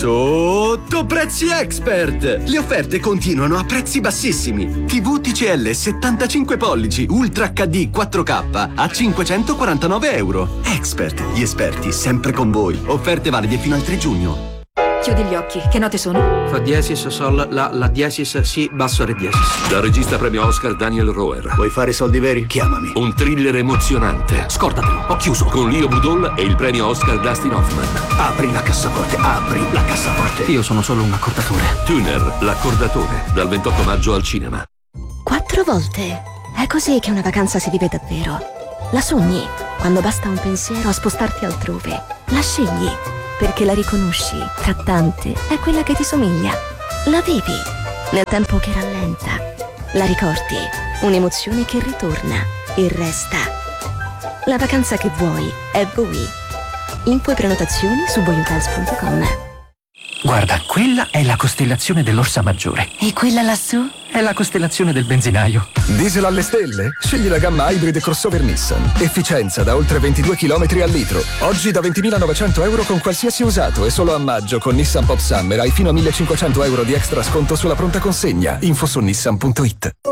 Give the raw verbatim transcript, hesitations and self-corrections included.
Sotto Prezzi Expert! Le offerte continuano a prezzi bassissimi. T V T C L settantacinque pollici Ultra H D quattro K a cinquecentoquarantanove euro. Expert, gli esperti sempre con voi. Offerte valide fino al tre giugno. Chiudi gli occhi, che note sono? Fa diesis, sol, la, la diesis, si, basso, re diesis. Dal regista premio Oscar Daniel Roher. Vuoi fare soldi veri? Chiamami. Un thriller emozionante. Scordatelo, ho chiuso. Con Leo Budol e il premio Oscar Dustin Hoffman. Apri la cassaforte, apri la cassaforte. Io sono solo un accordatore. Tuner, l'accordatore. Dal ventotto maggio al cinema. Quattro volte. È così che una vacanza si vive davvero. La sogni, quando basta un pensiero a spostarti altrove. La scegli, perché la riconosci, tra tante, è quella che ti somiglia. La vivi, nel tempo che rallenta. La ricordi, un'emozione che ritorna e resta. La vacanza che vuoi è voi. Info e prenotazioni su voihotels punto com. Guarda, quella è la costellazione dell'Orsa Maggiore. E quella lassù? È la costellazione del benzinaio. Diesel alle stelle? Scegli la gamma Hybrid crossover Nissan. Efficienza da oltre ventidue chilometri al litro. Oggi da ventimilanovecento euro con qualsiasi usato e solo a maggio con Nissan Pop Summer hai fino a millecinquecento euro di extra sconto sulla pronta consegna. Info su nissan punto it.